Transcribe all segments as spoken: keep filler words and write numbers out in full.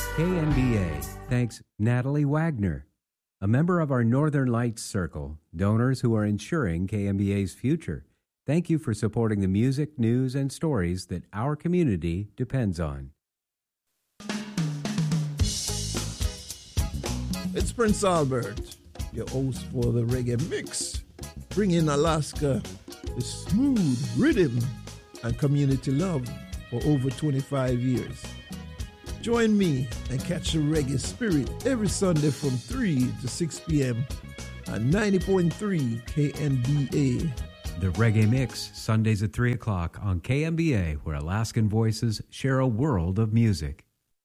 K N B A thanks Natalie Wagner, a member of our Northern Lights Circle, donors who are ensuring K N B A's future. Thank you for supporting the music, news, and stories that our community depends on. It's Prince Albert, your host for the Reggae Mix, bringing Alaska the smooth rhythm and community love for over twenty-five years. Join me and catch the reggae spirit every Sunday from three to six p.m. at ninety point three K N B A. The Reggae Mix, Sundays at three o'clock on K N B A, where Alaskan voices share a world of music.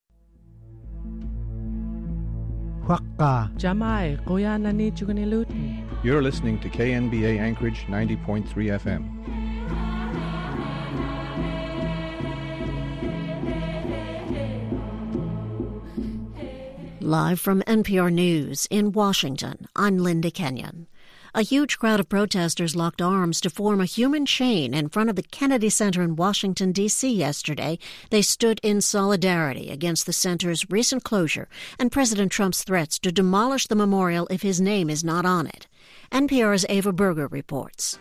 Jamai, kuya na ni chukanilut. You're listening to K N B A Anchorage ninety point three F M. Live from N P R News in Washington, I'm Linda Kenyon. A huge crowd of protesters locked arms to form a human chain in front of the Kennedy Center in Washington, D C yesterday. They stood in solidarity against the center's recent closure and President Trump's threats to demolish the memorial if his name is not on it. N P R's Ava Berger reports.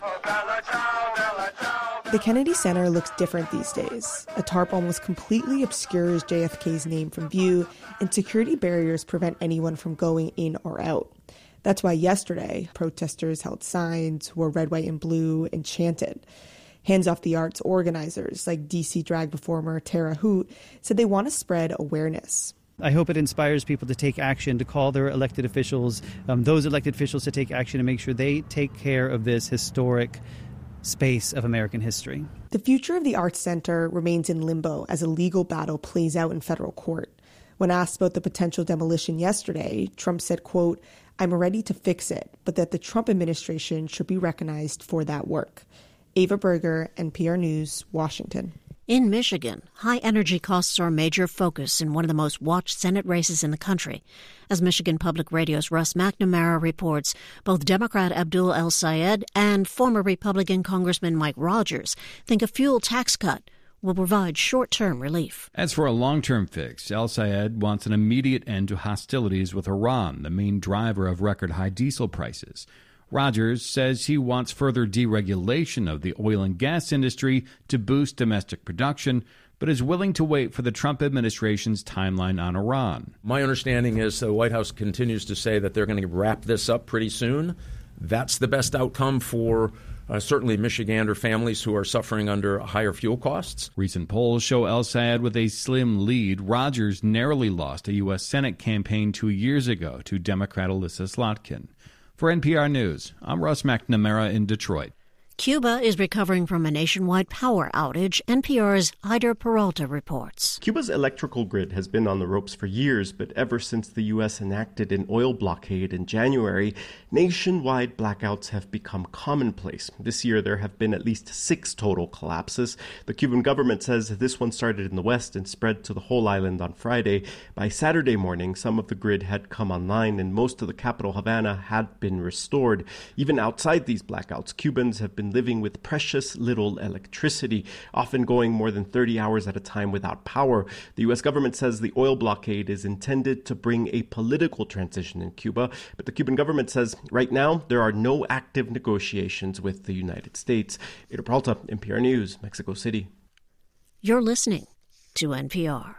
The Kennedy Center looks different these days. A tarp almost completely obscures J F K's name from view, and security barriers prevent anyone from going in or out. That's why yesterday, protesters held signs, wore red, white, and blue, and chanted. Hands Off the Arts organizers, like D C drag performer Tara Hoot, said they want to spread awareness. I hope it inspires people to take action, to call their elected officials, um, those elected officials to take action and make sure they take care of this historic space of American history. The future of the Arts Center remains in limbo as a legal battle plays out in federal court. When asked about the potential demolition yesterday, Trump said, quote, "I'm ready to fix it, but that the Trump administration should be recognized for that work." Ava Berger, N P R News, Washington. In Michigan, high energy costs are a major focus in one of the most watched Senate races in the country. As Michigan Public Radio's Russ McNamara reports, both Democrat Abdul El-Sayed and former Republican Congressman Mike Rogers think a fuel tax cut will provide short-term relief. As for a long-term fix, El-Sayed wants an immediate end to hostilities with Iran, the main driver of record-high diesel prices. Rogers says he wants further deregulation of the oil and gas industry to boost domestic production, but is willing to wait for the Trump administration's timeline on Iran. My understanding is the White House continues to say that they're going to wrap this up pretty soon. That's the best outcome for Uh, certainly Michigander families who are suffering under higher fuel costs. Recent polls show El-Sayed with a slim lead. Rogers narrowly lost a U S Senate campaign two years ago to Democrat Alyssa Slotkin. For N P R News, I'm Russ McNamara in Detroit. Cuba is recovering from a nationwide power outage. N P R's Hyder Peralta reports. Cuba's electrical grid has been on the ropes for years, but ever since the U S enacted an oil blockade in January, nationwide blackouts have become commonplace. This year, there have been at least six total collapses. The Cuban government says this one started in the west and spread to the whole island on Friday. By Saturday morning, some of the grid had come online and most of the capital, Havana, had been restored. Even outside these blackouts, Cubans have been living with precious little electricity, often going more than thirty hours at a time without power. The U S government says the oil blockade is intended to bring a political transition in Cuba, but the Cuban government says right now there are no active negotiations with the United States. Hyder Peralta, N P R News, Mexico City. You're listening to N P R.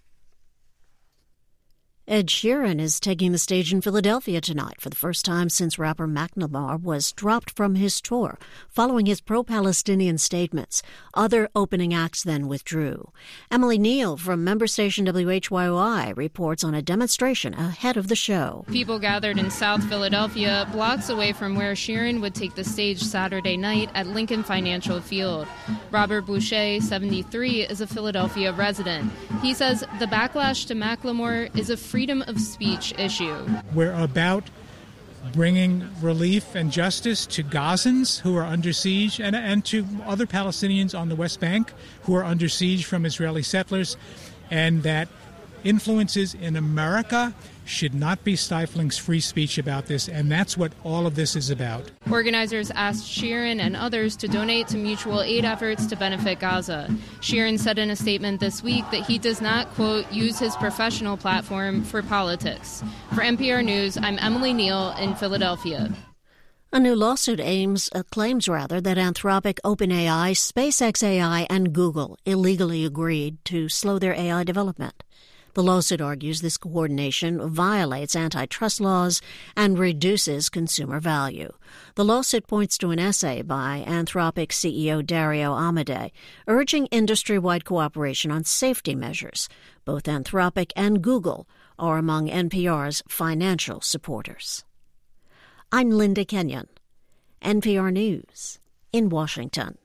Ed Sheeran is taking the stage in Philadelphia tonight for the first time since rapper Macklemore was dropped from his tour following his pro-Palestinian statements. Other opening acts then withdrew. Emily Neal from member station W H Y O I reports on a demonstration ahead of the show. People gathered in South Philadelphia, blocks away from where Sheeran would take the stage Saturday night at Lincoln Financial Field. Robert Boucher, seventy-three, is a Philadelphia resident. He says the backlash to Macklemore is a freedom of speech issue. We're about bringing relief and justice to Gazans who are under siege and, and to other Palestinians on the West Bank who are under siege from Israeli settlers, and that influences in America should not be stifling free speech about this, and that's what all of this is about. Organizers asked Sheeran and others to donate to mutual aid efforts to benefit Gaza. Sheeran said in a statement this week that he does not, quote, use his professional platform for politics. For N P R News, I'm Emily Neal in Philadelphia. A new lawsuit aims, uh, claims rather, that Anthropic, OpenAI, SpaceX A I, and Google illegally agreed to slow their A I development. The lawsuit argues this coordination violates antitrust laws and reduces consumer value. The lawsuit points to an essay by Anthropic C E O Dario Amodei urging industry-wide cooperation on safety measures. Both Anthropic and Google are among N P R's financial supporters. I'm Linda Kenyon, N P R News in Washington.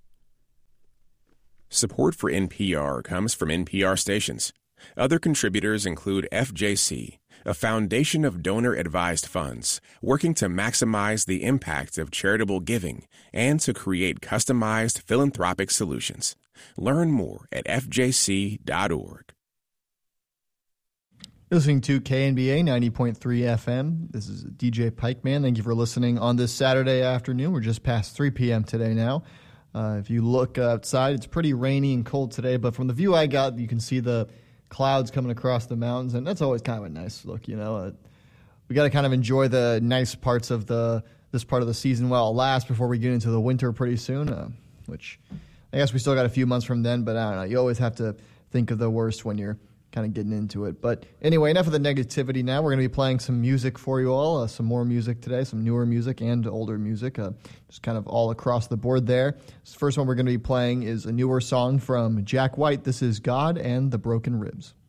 Support for N P R comes from N P R stations. Other contributors include F J C, a foundation of donor-advised funds working to maximize the impact of charitable giving and to create customized philanthropic solutions. Learn more at f j c dot org. Listening to K N B A ninety point three F M. This is D J Pikeman. Thank you for listening on this Saturday afternoon. We're just past three p.m. today now. Uh, if you look outside, it's pretty rainy and cold today, but from the view I got, you can see the clouds coming across the mountains, and that's always kind of a nice look, you know. Uh, we got to kind of enjoy the nice parts of the this part of the season while it lasts before we get into the winter pretty soon, uh, which I guess we still got a few months from then, but I don't know. You always have to think of the worst when you're kind of getting into it. But anyway, enough of the negativity now. We're going to be playing some music for you all, uh, some more music today, some newer music and older music, uh, just kind of all across the board there. This first one we're going to be playing is a newer song from Jack White. This is God and the Broken Ribs.